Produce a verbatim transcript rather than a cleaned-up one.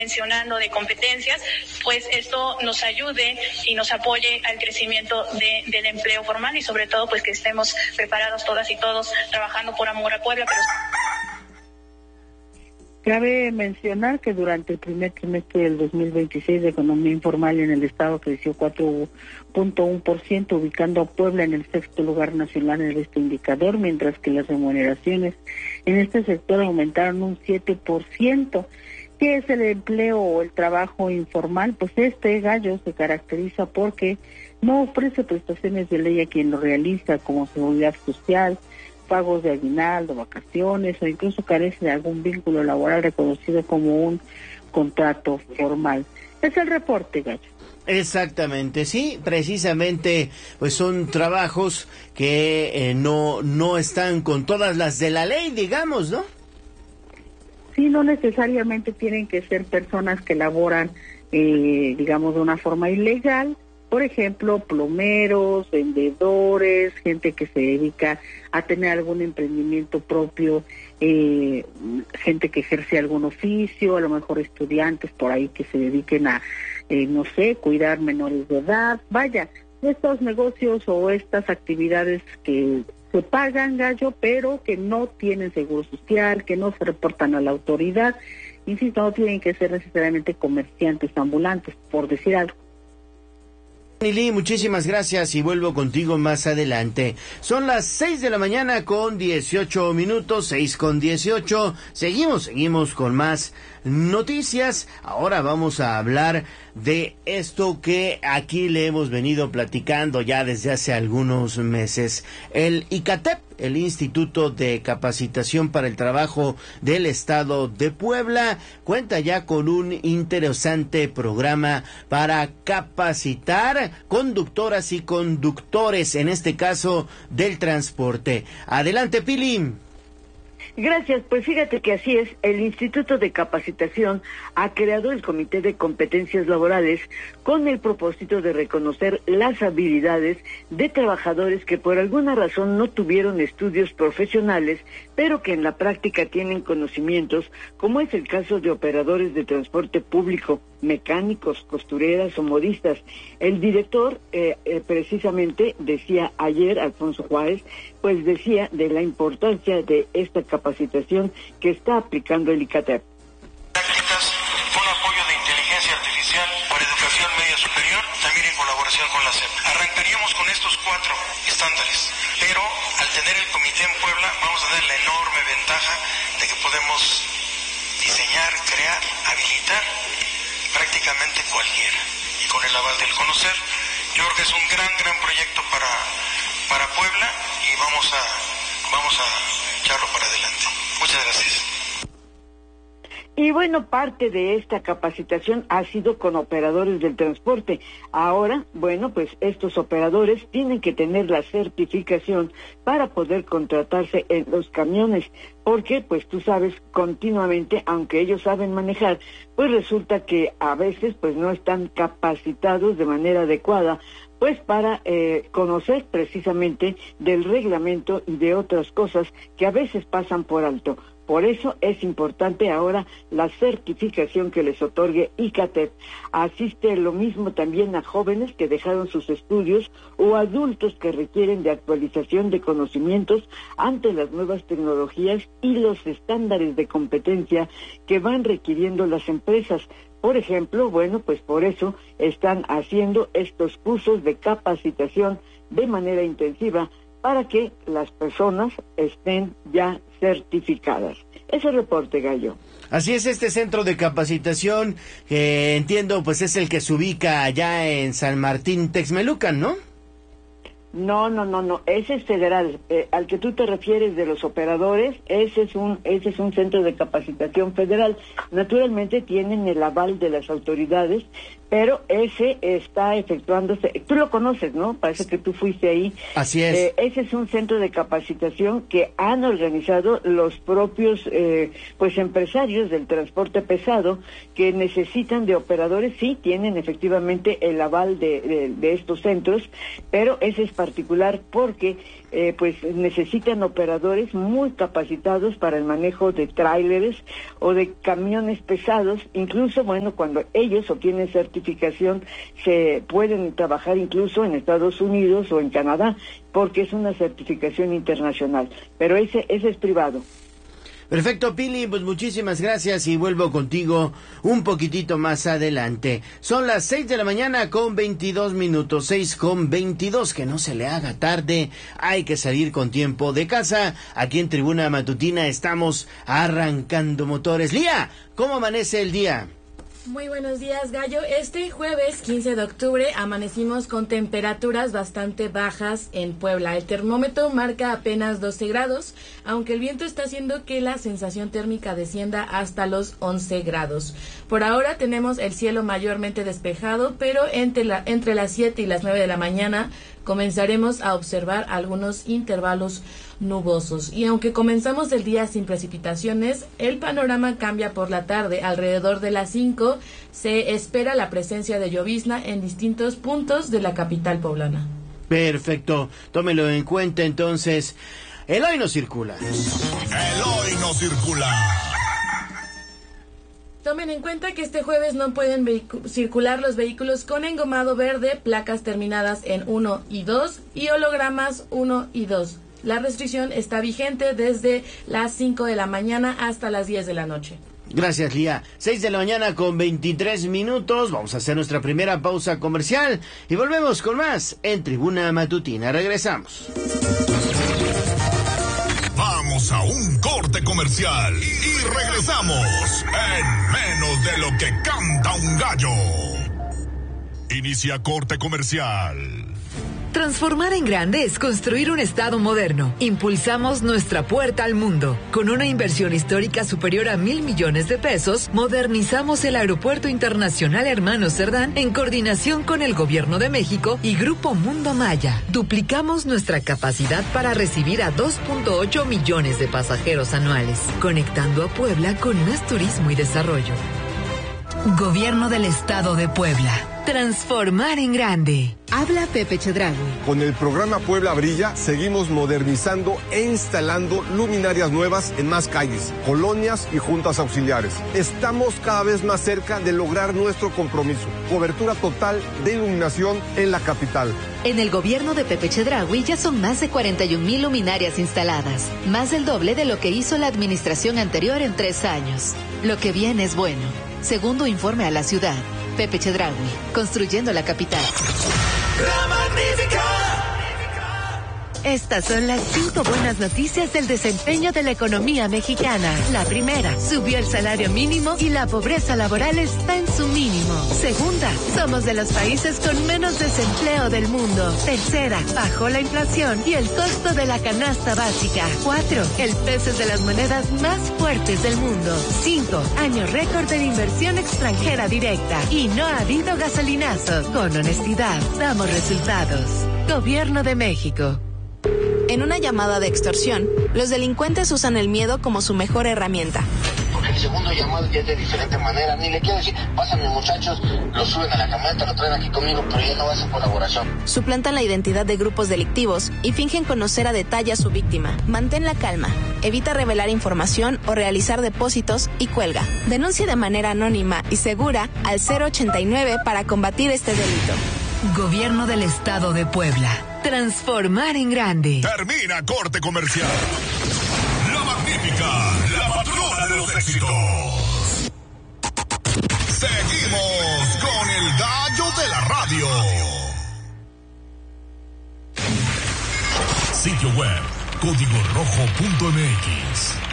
mencionando de competencias, pues esto nos ayude y nos apoye al crecimiento de, del empleo formal y sobre todo pues que estemos preparados todas y todos trabajando por amor a Puebla. Pero cabe mencionar que durante el primer trimestre del dos mil veintiséis la economía informal en el estado creció cuatro punto uno por ciento, ubicando a Puebla en el sexto lugar nacional en este indicador, mientras que las remuneraciones en este sector aumentaron un siete por ciento. ¿Qué es el empleo o el trabajo informal? Pues este, Gallo, se caracteriza porque no ofrece prestaciones de ley a quien lo realiza, como seguridad social, pagos de aguinaldo, vacaciones, o incluso carece de algún vínculo laboral reconocido como un contrato formal. Es el reporte, Gallo. Exactamente, sí, precisamente, pues son trabajos que eh, no, no están con todas las de la ley, digamos, ¿no? Sí, no necesariamente tienen que ser personas que laboran, eh, digamos, de una forma ilegal. Por ejemplo, plomeros, vendedores, gente que se dedica a tener algún emprendimiento propio, eh, gente que ejerce algún oficio, a lo mejor estudiantes por ahí que se dediquen a, eh, no sé, cuidar menores de edad. Vaya, estos negocios o estas actividades que se pagan, Gallo, pero que no tienen seguro social, que no se reportan a la autoridad. Insisto, no tienen que ser necesariamente comerciantes ambulantes, por decir algo. Nili, muchísimas gracias y vuelvo contigo más adelante. Son las seis de la mañana con dieciocho minutos, seis con dieciocho. Seguimos, seguimos con más noticias. Ahora vamos a hablar de esto que aquí le hemos venido platicando ya desde hace algunos meses. El ICATEP, el Instituto de Capacitación para el Trabajo del Estado de Puebla, cuenta ya con un interesante programa para capacitar conductoras y conductores, en este caso del transporte. Adelante, Pili. Gracias, pues fíjate que así es, el Instituto de Capacitación ha creado el Comité de Competencias Laborales con el propósito de reconocer las habilidades de trabajadores que por alguna razón no tuvieron estudios profesionales, pero que en la práctica tienen conocimientos, como es el caso de operadores de transporte público, mecánicos, costureras o modistas. El director eh, eh, precisamente decía ayer, Alfonso Juárez, pues decía de la importancia de esta capacitación que está aplicando el ICATEP. Prácticas con apoyo de inteligencia artificial para educación media superior, también en colaboración con la S E P. Arrancaríamos con estos cuatro estándares, pero al tener el comité en Puebla vamos a tener la enorme ventaja de que podemos diseñar, crear, habilitar prácticamente cualquiera. Y con el aval del conocer, yo creo que es un gran, gran proyecto para, para Puebla y vamos a, vamos a echarlo para adelante. Muchas gracias. Y bueno, parte de esta capacitación ha sido con operadores del transporte. Ahora, bueno, pues estos operadores tienen que tener la certificación para poder contratarse en los camiones, porque pues tú sabes, continuamente, aunque ellos saben manejar, pues resulta que a veces pues no están capacitados de manera adecuada, pues para eh, conocer precisamente del reglamento y de otras cosas que a veces pasan por alto. Por eso es importante ahora la certificación que les otorgue ICATEP. Asiste lo mismo también a jóvenes que dejaron sus estudios o adultos que requieren de actualización de conocimientos ante las nuevas tecnologías y los estándares de competencia que van requiriendo las empresas. Por ejemplo, bueno, pues por eso están haciendo estos cursos de capacitación de manera intensiva para que las personas estén ya certificadas. Ese reporte, Gallo. Así es, este centro de capacitación, que entiendo, pues es el que se ubica allá en San Martín, Texmelucan, ¿no? No, no, no, no, ese es federal. Eh, al que tú te refieres de los operadores, ese es un ese es un centro de capacitación federal. Naturalmente tienen el aval de las autoridades, pero ese está efectuándose. Tú lo conoces, ¿no? Parece que tú fuiste ahí. Así es. Eh, ese es un centro de capacitación que han organizado los propios, eh, pues, empresarios del transporte pesado que necesitan de operadores. Sí, tienen efectivamente el aval de, de, de estos centros, pero ese es particular porque eh, pues necesitan operadores muy capacitados para el manejo de tráileres o de camiones pesados. Incluso, bueno, cuando ellos obtienen certificación, se pueden trabajar incluso en Estados Unidos o en Canadá, porque es una certificación internacional, pero ese, ese es privado. Perfecto, Pili, pues muchísimas gracias y vuelvo contigo un poquitito más adelante. Son las seis de la mañana con veintidós minutos, seis con veintidós, que no se le haga tarde, hay que salir con tiempo de casa. Aquí en Tribuna Matutina estamos arrancando motores. Lía, ¿cómo amanece el día? Muy buenos días, Gallo. Este jueves quince de octubre amanecimos con temperaturas bastante bajas en Puebla. El termómetro marca apenas doce grados, aunque el viento está haciendo que la sensación térmica descienda hasta los once grados. Por ahora tenemos el cielo mayormente despejado, pero entre, la, entre las siete y las nueve de la mañana comenzaremos a observar algunos intervalos nubosos. Y aunque comenzamos el día sin precipitaciones, el panorama cambia por la tarde. Alrededor de las cinco se espera la presencia de llovizna en distintos puntos de la capital poblana. Perfecto, tómelo en cuenta entonces. El hoy no circula. El hoy no circula. Tomen en cuenta que este jueves no pueden vehicu- circular los vehículos con engomado verde, placas terminadas en uno y dos y hologramas uno y dos. La restricción está vigente desde las cinco de la mañana hasta las diez de la noche. Gracias, Lía. seis de la mañana con veintitrés minutos. Vamos a hacer nuestra primera pausa comercial y volvemos con más en Tribuna Matutina. Regresamos. Vamos a un corte comercial y regresamos en menos de lo que canta un gallo. Inicia corte comercial. Transformar en grande es construir un estado moderno. Impulsamos nuestra puerta al mundo. Con una inversión histórica superior a mil millones de pesos, modernizamos el Aeropuerto Internacional Hermano Cerdán en coordinación con el Gobierno de México y Grupo Mundo Maya. Duplicamos nuestra capacidad para recibir a dos punto ocho millones de pasajeros anuales, conectando a Puebla con más turismo y desarrollo. Gobierno del Estado de Puebla. Transformar en grande. Habla Pepe Chedraui. Con el programa Puebla Brilla seguimos modernizando e instalando luminarias nuevas en más calles, colonias y juntas auxiliares. Estamos cada vez más cerca de lograr nuestro compromiso. Cobertura total de iluminación en la capital. En el gobierno de Pepe Chedraui ya son más de cuarenta y un mil luminarias instaladas, más del doble de lo que hizo la administración anterior en tres años. Lo que viene es bueno. Segundo informe a la ciudad. Pepe Chedraui, construyendo la capital. La Magnífica. Estas son las cinco buenas noticias del desempeño de la economía mexicana. La primera, subió el salario mínimo y la pobreza laboral está en su mínimo. Segunda, somos de los países con menos desempleo del mundo. Tercera, bajó la inflación y el costo de la canasta básica. Cuatro, el peso es de las monedas más fuertes del mundo. Cinco, año récord de inversión extranjera directa. Y no ha habido gasolinazo. Con honestidad, damos resultados. Gobierno de México. En una llamada de extorsión, los delincuentes usan el miedo como su mejor herramienta. Porque el segundo llamado ya es de diferente manera. Ni le quiero decir, pásame muchachos, lo suben a la camioneta, lo traen aquí conmigo, pero ya no va a ser colaboración. Suplantan la identidad de grupos delictivos y fingen conocer a detalle a su víctima. Mantén la calma, evita revelar información o realizar depósitos y cuelga. Denuncia de manera anónima y segura al cero ochenta y nueve para combatir este delito. Gobierno del Estado de Puebla. Transformar en grande. Termina corte comercial. La Magnífica, la patrona de los éxitos. Seguimos con el gallo de la radio. Sitio web, código rojo punto m x.